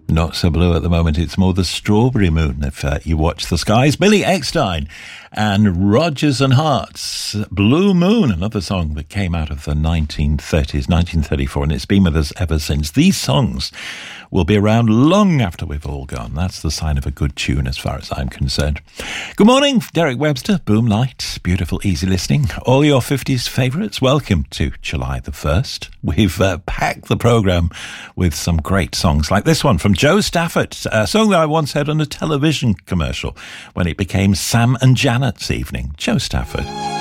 Not so blue at the moment. It's more the strawberry moon if you watch the skies. Billy Eckstine and Rodgers and Hart's Blue Moon, another song that came out of the 1930s, 1934, and it's been with us ever since. These songs will be around long after we've all gone. That's the sign of a good tune as far as I'm concerned. Good morning, Derek Webster, Boom Light, beautiful, easy listening. All your 50s favourites, welcome to July the 1st. We've packed the programme with some great songs like this one from Joe Stafford, a song that I once heard on a television commercial when it became Sam and Janet's evening. Joe Stafford.